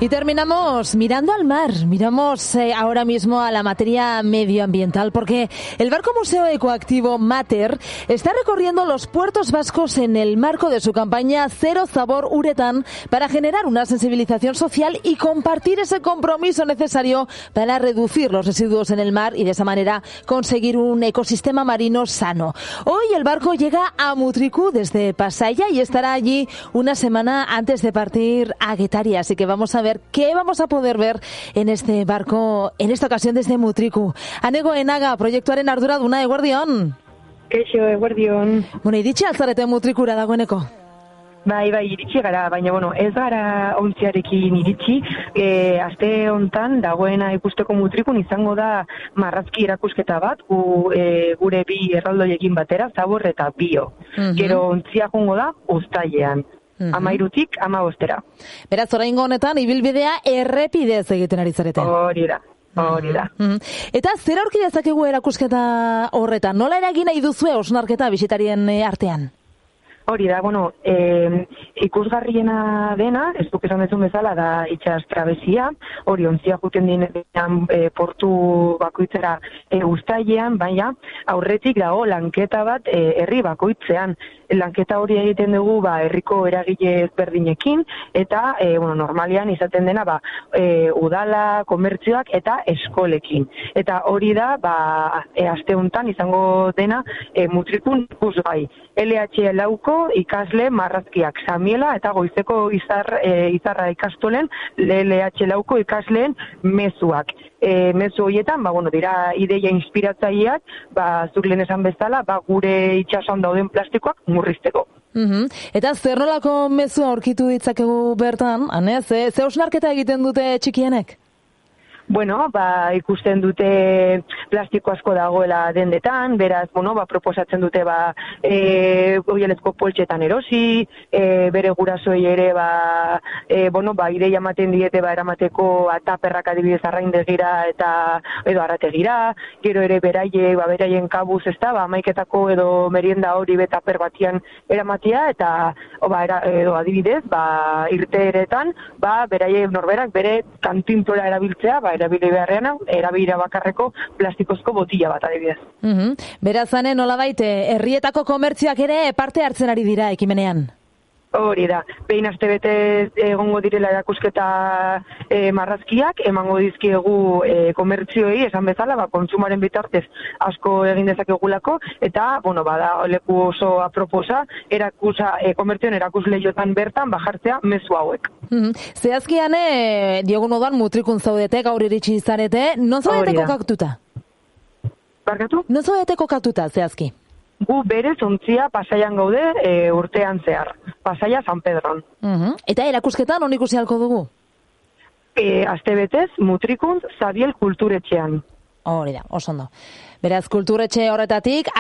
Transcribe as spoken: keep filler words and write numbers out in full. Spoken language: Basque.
Y terminamos mirando al mar, miramos eh, ahora mismo a la materia medioambiental, porque el barco Museo Ecoactivo Mater está recorriendo los puertos vascos en el marco de su campaña Cero Zabor Uretan para generar una sensibilización social y compartir ese compromiso necesario para reducir los residuos en el mar y de esa manera conseguir un ecosistema marino sano. Hoy el barco llega a Mutriku desde Pasaia y estará allí una semana antes de partir a Getaria, así que vamos a ver qué vamos a poder ver en este barco, en esta ocasión desde Mutriku. Anego Enaga, proiektuaren arduraduna, eguerdion. Keixo, eguerdion. Bueno, iritsi alzarete Mutrikura dagoeneko? Bai, bai, iritsi gara, baina, bueno, ez gara ontziarekin iritsi. E, aste hontan dagoena ikusteko Mutrikun izango da marrazki erakusketa bat, gu, e, gure bi erraldoiekin batera, Zabor eta Bio. Uh-huh. Gero ontzia jongo da uztailean. Uh-huh. Amairutik, amabostera. Beraz, oraingo honetan, ibilbidea errepidez egiten ari zarete. Hori da. Hori da. Uh-huh. Eta zer aurki dezakegu erakusketa horretan? Nola eragin nahi duzue osnarketa bisitarien artean? Hori da, bueno, e, ikusgarriena dena, ez duk esan dezun bezala, da itxas trabesia, hori ontzia juten dinean e, portu bakoitzera e, uztailean, baina aurretik dago lanketa bat e, herri bakoitzean. Lanketa hori egiten dugu ba, herriko eragile ezberdinekin, eta e, bueno, normalian izaten dena ba, e, udala, komertzioak eta eskolekin. Eta hori da, ba, e, aste honetan izango dena e, Mutrikun ikusgai. L H lauko ikasle marrazkiak Samiela eta goizeko izar, e, izarra ikastolen L H lauko ikasleen mezuak. E, mezu horietan, ba, bueno, dira ideia inspiratzaileak, ba, zuk lehen esan bezala, ba, gure itxasoan dauden plastikoak murrizteko. Uh-huh. Eta zer nolako mezua aurkitu ditzakegu bertan, Ane? Ze, ze osnarketa egiten dute txikienek? Bueno, ba, ikusten dute plastiko asko dagoela dendetan, beraz, bueno, ba, proposatzen dute, ba, e, oielezko poltsetan erosi, e, bere gurasoei ere, ba, e, bueno, ba, ideia ematen diete, ba, eramateko ataperrak adibidez arraindegira eta edo arrategira, gero ere beraie, ba, beraien kabuz, ez da, ba, maiketako edo merienda hori betaper batian eramatia, eta, o, ba, era, edo adibidez, ba, irteeretan, ba, beraie norberak bere kantintora erabiltzea, ba, erabili beharrean, erabila bakarreko plastikozko botila bat adibidez. Uh-huh. Berazane, nolabait, herrietako komertzioak ere parte hartzen ari dira ekimenean? Hori da, behin aste bete egongo direla erakusketa e, marrazkiak, emango dizkiegu e, komertzioei, esan bezala, ba, kontsumaren bitartez asko egin dezakegulako, eta, bueno, bada, leku oso aproposa, erakusa, e, komertzioen erakusleiotan bertan, bajartzea mezu hauek. Mm-hmm. Zehazkian, e, Diogo Nodan Mutrikun zaudete, gaur iritsi izarete, non zaudete kokatuta? Barkatu? Non zaudete kokatuta, zehazki? Gu berez ontzia Pasaian gaude e, urtean zehar. Pasaia San Pedron. Uh-huh. Eta erakusketan hon ikusi halko dugu? E, aste betez, Mutrikun Zabiel kulturetxean. Hori da, oso ondo. Beraz, kulturetxe horretatik